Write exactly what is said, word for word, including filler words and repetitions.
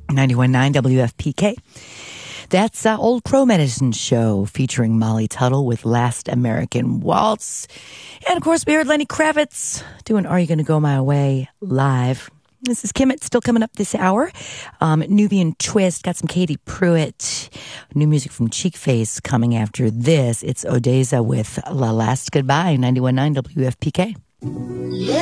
ninety-one point nine W F P K. That's uh, Old Crow Medicine Show featuring Molly Tuttle with Last American Waltz. And, of course, we heard Lenny Kravitz doing Are You Gonna Go My Way live. This is Kim. It's still coming up this hour. Um, Nubian Twist, got some Katie Pruitt. New music from Cheek Face coming after this. It's Odessa with La Last Goodbye, ninety-one point nine W F P K.